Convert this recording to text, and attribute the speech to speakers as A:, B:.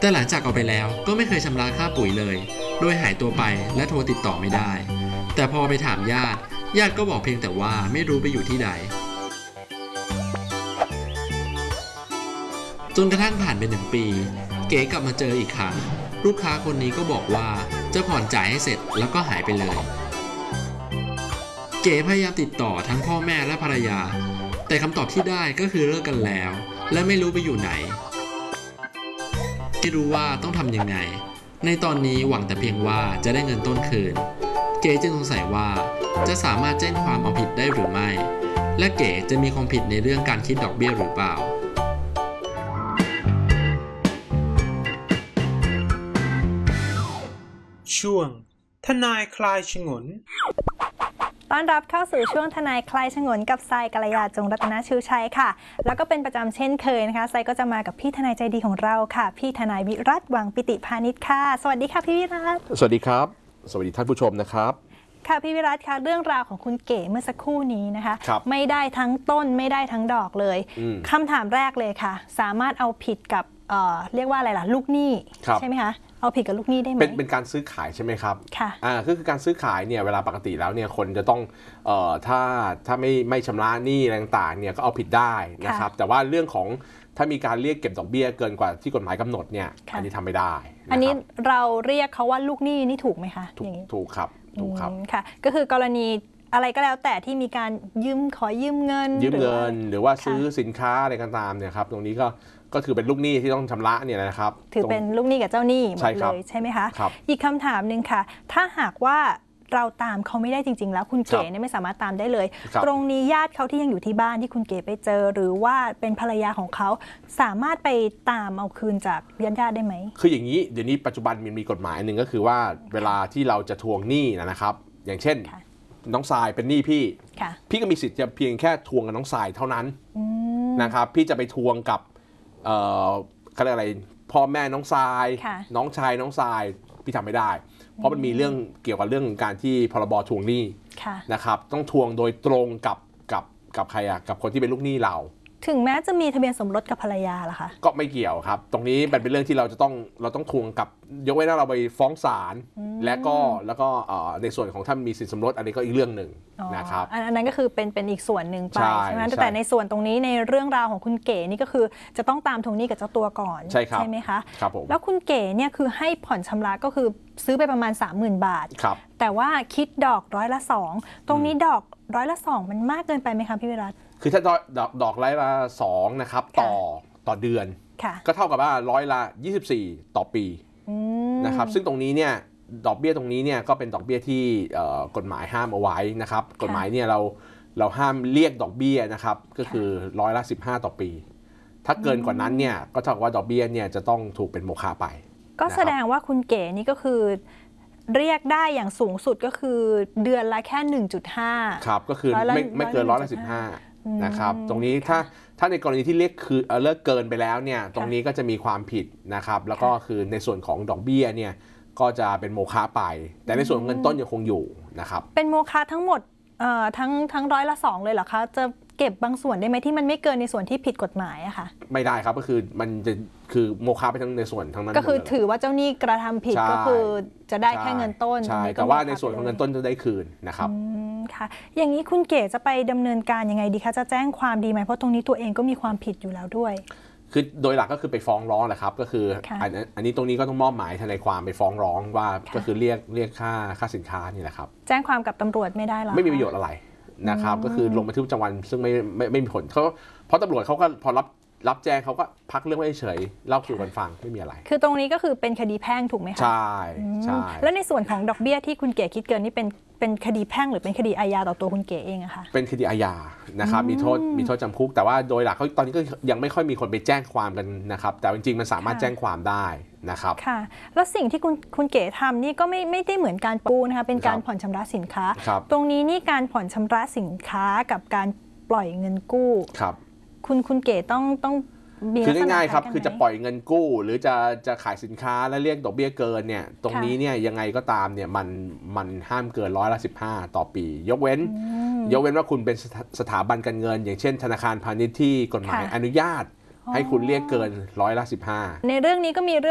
A: แต่หลังจากเอาไปแล้วก็ไม่เคยชำระค่าปุ๋ยเลยโดยหายตัวไปและโทรติดต่อไม่ได้แต่พอไปถามญาติก็บอกเพียงแต่ว่าไม่รู้ไปอยู่ที่ใดจนกระทั่งผ่านไป1 ปีเก๋กลับมาเจออีกครั้งลูกค้าคนนี้ก็บอกว่าจะผ่อนจ่ายให้เสร็จแล้วก็หายไปเลยเก๋พยายามติดต่อทั้งพ่อแม่และภรรยาแต่คำตอบที่ได้ก็คือเลิกกันแล้วและไม่รู้ไปอยู่ไหนไม่รู้ว่าต้องทำยังไงในตอนนี้หวังแต่เพียงว่าจะได้เงินต้นคืนเก๋จึงสงสัยว่าจะสามารถแจ้งความเอาผิดได้หรือไม่และเก๋จะมีความผิดในเรื่องการคิดดอกเบี้ยหรือเปล่า
B: ช่วงทนายคลายฉงน
C: ต้อนรับเข้าสู่ช่วงทนายคลายฉงนกับทรายกัลยาจงรัตนชูชัยค่ะแล้วก็เป็นประจำเช่นเคยนะคะทรายก็จะมากับพี่ทนายใจดีของเราค่ะพี่ทนายวิรัตหวังปิติพาณิชย์ค่ะสวัสดีค่ะพี่วิรัต
D: สวัสดีครับสวัสดีท่านผู้ชมนะครับ
C: ค่ะพี่วิรัตค่ะเรื่องราวของคุณเก๋เมื่อสักครู่นี้นะคะไม่ได้ทั้งต้นไม่ได้ทั้งดอกเลยคำถามแรกเลยค่ะสามารถเอาผิดกับเรียกว่าอะไรล่ะลูกหนี้ใช่ไหมคะเอาผิดกับลูกหนี้ได้ไหม
D: เป็นการซื้อขายใช่ไหมครับ
C: ค่ะ
D: คือการซื้อขายเนี่ยเวลาปกติแล้วเนี่ยคนจะต้องถ้าไม่ชำระหนี้อะไรต่างๆเนี่ยก็เอาผิดได้นะครับแต่ว่าเรื่องของถ้ามีการเรียกเก็บดอกเบี้ยเกินกว่าที่กฎหมายกำหนดเนี่ยอันนี้ทำไม่ได้
C: อันนี้เราเรียกเขาว่าลูกหนี้นี่ถูกไหมคะ
D: ถูกครับ
C: ค่ะก็คือกรณีอะไรก็แล้วแต่ที่มีการขอยืมเงิน
D: หรือว่าซื้อสินค้าอะไรก็ตามเนี่ยครับตรงนี้ก็ถือเป็นลูกหนี้ที่ต้องชำระเนี่ยนะครับ
C: ถือเป็นลูกหนี้กับเจ้าหนี้หมดเลยใช่ไหมคะอีกคำถามหนึ่งค่ะถ้าหากว่าเราตามเขาไม่ได้จริงๆแล้วคุณเก๋เนี่ยไม่สามารถตามได้เลยตรงนี้ญาติเขาที่ยังอยู่ที่บ้านที่คุณเก๋ไปเจอหรือว่าเป็นภรรยาของเขาสามารถไปตามเอาคืนจากญาติได้ไหม
D: คืออย่างนี้เดี๋ยวนี้ปัจจุบันมีกฎหมายหนึ่งก็คือว่าเวลาที่เราจะทวงหนี้นะครับอย่างเช่นน้องทรายเป็นหนี้พี่ก็มีสิทธิ์จะเพียงแค่ทวงกับน้องทรายเท่านั้นนะครับพี่จะไปทวงกับเขาเรียกอะไรพ่อแม่น้องทรายน้องชายน้องทรายพี่ทำไม่ได้เพราะมันมีเรื่องเกี่ยวกับเรื่องการที่พรบทวงหนี้นะครับต้องทวงโดยตรงกับใครกับคนที่เป็นลูกหนี้เรา
C: ถึงแม้จะมีทะเบียนสมรสกับภรรยาล่ะคะ
D: ก็ไม่เกี่ยวครับตรงนี้เป็นเรื่องที่เราต้องทวงกับยกเว้นว่าเราไปฟ้องศาลแล้วก็ในส่วนของถ้ามีสินสมรสอันนี้ก็อีกเรื่องหนึ่งนะครับ
C: อันนั้นก็คือเป็นอีกส่วนหนึ่งไปใช่ไหมแต่ในส่วนตรงนี้ในเรื่องราวของคุณเก๋นี่ก็คือจะต้องตามทวงหนี้กับเจ้าตัวก่อน
D: ใช่
C: ไหมคะ
D: ครับผม
C: แล้วคุณเก๋เนี่ยคือให้ผ่อนชำระก็คือซื้อไปประมาณ 30,000 บาทแต่ว่าคิดดอก2%ตรงนี้ดอก2%มันมากเกินไปไหมคะพี่วิรัต
D: คือถ้าดอก2%นะครับต่อเดือนก็เท่ากับว่า24%ต่อปีนะครับซึ่งตรงนี้เนี่ยดอกเบี้ยตรงนี้เนี่ยก็เป็นดอกเบี้ยที่กฎหมายห้ามเอาไว้นะครับกฎหมายเนี่ยเราห้ามเรียกดอกเบี้ยนะครับก็คือ15%ต่อปีถ้าเกินกว่านั้นเนี่ยก็เท่ากับว่าดอกเบี้ยเนี่ยจะต้องถูกเป็นโมฆะไป
C: ก็แสดงว่าคุณเก๋นี่ก็คือเรียกได้อย่างสูงสุดก็คือเดือนละแค่ 1.5
D: ครับก็คือไม่เกิน15%นะครับตรงนี้ถ้าในกรณีที่เรียกคือเลิกเกินไปแล้วเนี่ยตรงนี้ก็จะมีความผิดนะครับแล้วก็คือในส่วนของดอกเบี้ยเนี่ยก็จะเป็นโมฆะไปแต่ในส่วนเงินต้นยังคงอยู่นะครับ
C: เป็นโมฆะทั้งหมดทั้ง2%เลยเหรอคะจะเก็บบางส่วนได้ไหมที่มันไม่เกินในส่วนที่ผิดกฎหมายอะค่ะ
D: ไม่ได้ครับก็คือมันจะคือโมฆะไปทั้งในส่วนทั้งนั้น
C: ก็คือถือว่าเจ้าหนี้กระทำผิดก็คือจะได้แค่เงินต้น
D: ใช่แต่ว่าในส่วนของเงินต้นจะได้คืนนะครับ
C: ค่ะอย่างนี้คุณเก๋จะไปดำเนินการยังไงดีคะจะแจ้งความดีไหมเพราะตรงนี้ตัวเองก็มีความผิดอยู่แล้วด้วย
D: คือโดยหลักก็คือไปฟ้องร้องแหละครับก็คืออันนี้ตรงนี้ก็ต้องมอบหมายทนายความไปฟ้องร้องว่าก็คือเรียกค่าสินค้านี่แหละครับ
C: แจ้งความกับตำรวจไม่ได้หรอ
D: ไม่มีประโยชน์อะไรนะครับก็คือลงบันทึกประจำวันซึ่งไม่มีผลเพราะตำรวจเขาก็พอรับแจ้งเขาก็พักเรื่องไว้เฉยเล่าสู่กันฟังไม่มีอะไร
C: คือตรงนี้ก็คือเป็นคดีแพ่งถูกไหมคะ
D: ใช่
C: แล้วในส่วนของดอกเบี้ยที่คุณเก๋คิดเกินนี่เป็นคดีแพ่งหรือเป็นคดีอาญาต่อตัวคุณเก๋เองอะคะ
D: เป็นคดีอาญานะครับมีโทษจำคุกแต่ว่าโดยหลักเขาตอนนี้ก็ยังไม่ค่อยมีคนไปแจ้งความกันนะครับแต่จริงๆมันสามารถแจ้งความได้นะครับ
C: ค่ะแล้วสิ่งที่คุณเก๋ทำนี่ก็ไม่ได้เหมือนการกู้นะคะเป็นการผ่อนชำระสินค้าตรงนี้นี่การผ่อนชำระสินค้ากับการปล่อยเงินกู้คุณเก๋ต้อง
D: คือง่ายๆครับคือจะปล่อยเงินกู้หรือจะขายสินค้าและเรียกดอกเบี้ยเกินเนี่ยตรงนี้เนี่ยยังไงก็ตามเนี่ยมันห้ามเกิน15%ต่อปียกเว้นว่าคุณเป็นสถาบันการเงินอย่างเช่นธนาคารพาณิชย์ที่กฎหมายอนุญาตให้คุณเรียกเกิน15%
C: ในเรื่องนี้ก็มี